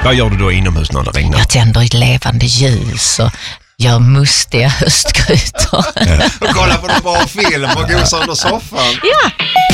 Vad gör du då inomhus när det regnar? Jag tänder ett levande ljus och gör mustiga höstgrytor. Och kolla på en bra film och gosar under soffan. Ja.